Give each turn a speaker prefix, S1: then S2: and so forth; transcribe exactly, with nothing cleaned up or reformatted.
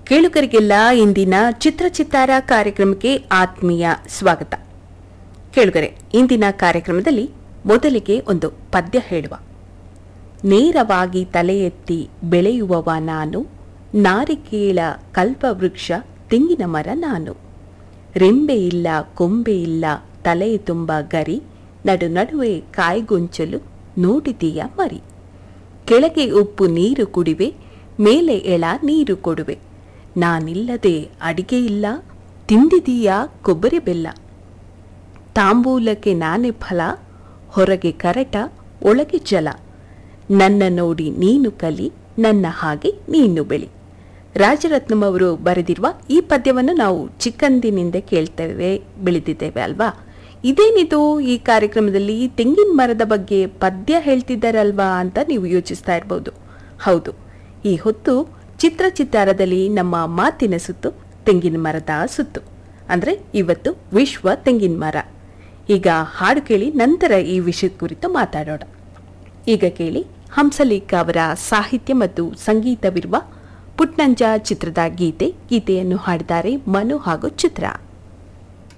S1: ಕೇಳುಗರಿಗೆಲ್ಲ ಇಂದಿನ ಚಿತ್ರ ಚಿತ್ತಾರ ಕಾರ್ಯಕ್ರಮಕ್ಕೆ ಆತ್ಮೀಯ ಸ್ವಾಗತ. ಕೇಳುಗರೆ, ಇಂದಿನ ಕಾರ್ಯಕ್ರಮದಲ್ಲಿ ಮೊದಲಿಗೆ ಒಂದು ಪದ್ಯ ಹೇಳುವ. ನೇರವಾಗಿ ತಲೆ ಎತ್ತಿ ಬೆಳೆಯುವವ ನಾನು, ನಾರಿಕೇಳ ಕಲ್ಪವೃಕ್ಷ ತೆಂಗಿನ ಮರ ನಾನು. ರೆಂಬೆ ಇಲ್ಲ ಕೊಂಬೆ ಇಲ್ಲ ತಲೆ ತುಂಬ ಗರಿ, ನಡು ನಡುವೆ ಕಾಯ್ಗೊಂಚಲು ನೋಡಿದೀಯ ಮರಿ. ಕೆಳಗೆ ಉಪ್ಪು ನೀರು ಕುಡಿವೆ, ಮೇಲೆ ಎಳ ನೀರು ಕೊಡುವೆ. ನಾನಿಲ್ಲದೆ ಅಡಿಗೆ ಇಲ್ಲ, ತಿಂದಿದೀಯಾ ಕೊಬ್ಬರಿ ಬೆಲ್ಲ. ತಾಂಬೂಲಕ್ಕೆ ನಾನೇ ಫಲ, ಹೊರಗೆ ಕರಟ ಒಳಗೆ ಜಲ. ನನ್ನ ನೋಡಿ ನೀನು ಕಲಿ, ನನ್ನ ಹಾಗೆ ನೀನು ಬೆಳಿ. ರಾಜರತ್ನಂ ಅವರು ಬರೆದಿರುವ ಈ ಪದ್ಯವನ್ನು ನಾವು ಚಿಕ್ಕಂದಿನಿಂದ ಕೇಳ್ತೇವೆ, ಬೆಳೆದಿದ್ದೇವೆ ಅಲ್ವಾ. ಇದೇನಿದು, ಈ ಕಾರ್ಯಕ್ರಮದಲ್ಲಿ ತೆಂಗಿನ ಮರದ ಬಗ್ಗೆ ಪದ್ಯ ಹೇಳ್ತಿದ್ದಾರಲ್ವಾ ಅಂತ ನೀವು ಯೋಚಿಸ್ತಾ ಇರ್ಬೋದು. ಹೌದು, ಈ ಹೊತ್ತು ಚಿತ್ರ ಚಿತ್ತಾರದಲ್ಲಿ ನಮ್ಮ ಮಾತಿನ ಸುತ್ತು ತೆಂಗಿನ ಮರದ ಸುತ್ತು. ಅಂದರೆ ಇವತ್ತು ವಿಶ್ವ ತೆಂಗಿನ ಮರ. ಈಗ ಹಾಡು ಕೇಳಿ ನಂತರ ಈ ವಿಷಯದ ಕುರಿತು ಮಾತಾಡೋಣ. ಈಗ ಕೇಳಿ, ಹಂಸಲೇಖ ಅವರ ಸಾಹಿತ್ಯ ಮತ್ತು ಸಂಗೀತವಿರುವ ಪುಟ್ನಂಜ ಚಿತ್ರದ ಗೀತೆ. ಗೀತೆಯನ್ನು ಹಾಡಿದ್ದಾರೆ ಮನು ಹಾಗೂ ಚಿತ್ರ.